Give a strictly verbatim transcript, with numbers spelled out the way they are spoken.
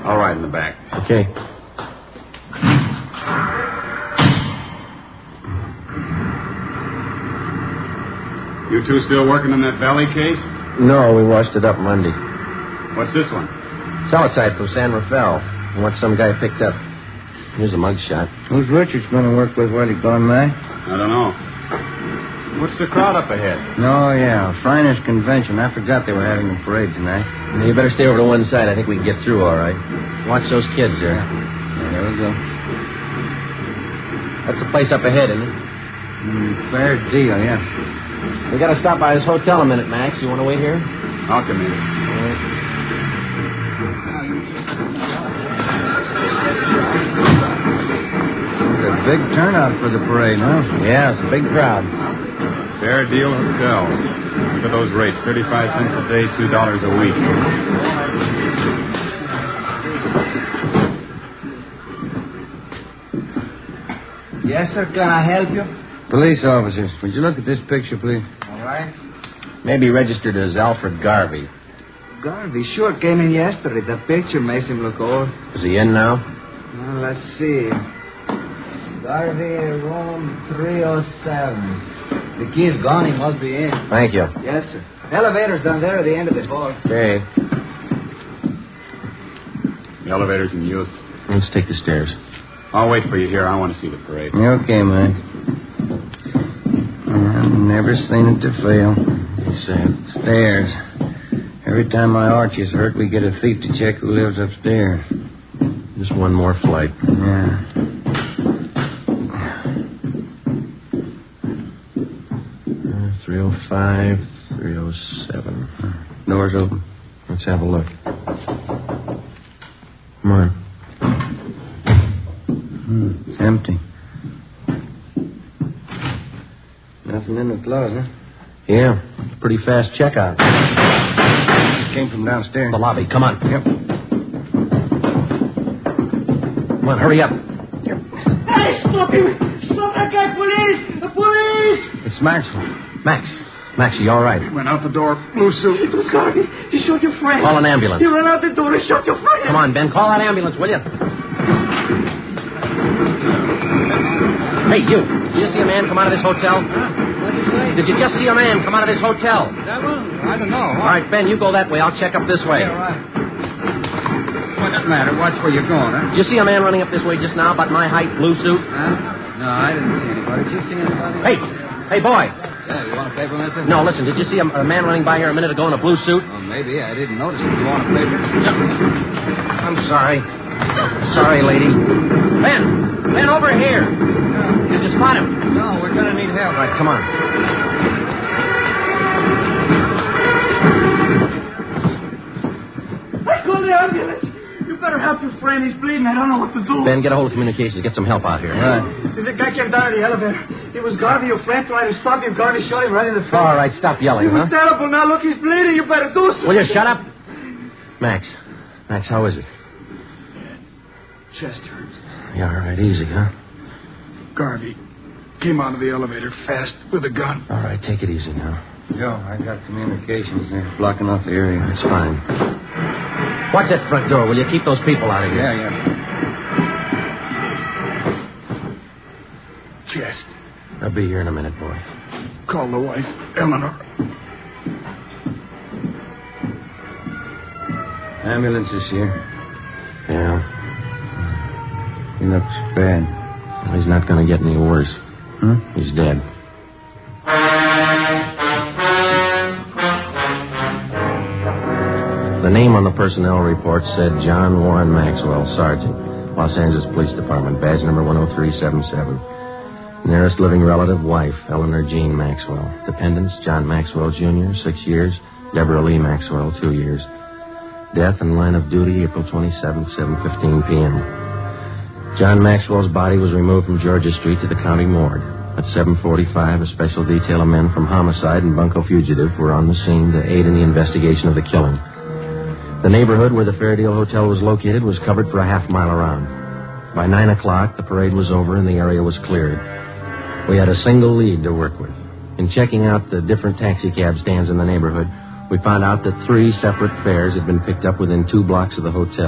I'll ride in the back. Okay. You two still working on that Valley case? No, we washed it up Monday. What's this one? Solitide from San Rafael. What some guy picked up. Here's a mugshot. Who's Richards going to work with while he's gone, Mac? I don't know. What's the crowd up ahead? Oh, yeah. Shriners Convention. I forgot they were having a parade tonight. Now, you better stay over to one side. I think we can get through all right. Watch those kids there. Yeah, there we go. That's the place up ahead, isn't it? Mm, fair deal, yeah. We got to stop by this hotel a minute, Max. You want to wait here? I'll come in. All right. It's a big turnout for the parade, huh? Yeah, it's a big crowd. Fair Deal Hotel. Look at those rates. thirty-five cents a day, two dollars a week. Yes, sir. Can I help you? Police officers, would you look at this picture, please? All right. Maybe registered as Alfred Garvey. Garvey sure came in yesterday. The picture makes him look old. Is he in now? Well, let's see. Garvey, room three oh seven. The key's gone. He must be in. Thank you. Yes, sir. Elevator's down there at the end of the hall. Okay. The elevator's in use. Let's take the stairs. I'll wait for you here. I want to see the parade. Okay, Mike. I've never seen it to fail. It's uh, Stairs. Every time my arch is hurt, we get a thief to check who lives upstairs. just one more flight. Yeah. three oh five, three oh seven. Door's open. Let's have a look. Come on. Hmm, it's empty. Nothing in the closet. Yeah, pretty fast checkout. It came from downstairs. The lobby. Come on. Yep. Come on, hurry up. Hey, stop him! Stop that guy! Police! The police! It's Maxwell. Max. Max, are you all right? He went out the door, blue suit. It was Garvey. He shot your friend. Call an ambulance. He ran out the door and shot your friend. Come on, Ben. Call that ambulance, will you? Hey, you. Did you see a man come out of this hotel? Huh? What did you say? Did you just see a man come out of this hotel? That one? I don't know. All right, Ben, you go that way. I'll check up this way. Yeah, right. What does matter? Watch where you're going, huh? Did you see a man running up this way just now, about my height, blue suit? Huh? No, I didn't see anybody. Did you see anybody? Hey, hey, boy. Yeah, you want a paper, mister? No, listen, did you see a, a man running by here a minute ago in a blue suit? Well, maybe. I didn't notice it. You want a paper? I'm sorry. Sorry, lady. Ben! Ben, over here! Did you spot him? No, we're going to need help. All right, come on. I called the ambulance. You better help your friend. He's bleeding. I don't know what to do. Ben, get a hold of communications. Get some help out here. Right. The guy came down to the elevator. It was Garvey. Your friend tried to stop him. Garvey shot him right in the face. All right, stop yelling, It was huh? terrible. Now, look, he's bleeding. You better do something. Will you shut up? Max. Max, how is it? Chest hurts. Yeah, all right, easy, huh? Garvey came out of the elevator fast with a gun. All right, take it easy now. Joe, I got communications there blocking off the area. It's fine. Watch that front door. Will you keep those people out of here? Yeah, yeah. Chest. I'll be here in a minute, boy. Call the wife, Eleanor. Ambulance is here. Yeah. He looks bad. Well, he's not going to get any worse. Hmm? He's dead. The name on the personnel report said John Warren Maxwell, Sergeant, Los Angeles Police Department, badge number one oh three seven seven. Nearest living relative, wife, Eleanor Jean Maxwell. Dependents, John Maxwell, Junior, six years. Deborah Lee Maxwell, two years. Death in line of duty, April twenty-seventh, seven fifteen p.m. John Maxwell's body was removed from Georgia Street to the county morgue. At seven forty-five, a special detail of men from homicide and bunco fugitive were on the scene to aid in the investigation of the killing. The neighborhood where the Fairdale Hotel was located was covered for a half mile around. By nine o'clock, the parade was over and the area was cleared. We had a single lead to work with. In checking out the different taxicab stands in the neighborhood, we found out that three separate fares had been picked up within two blocks of the hotel.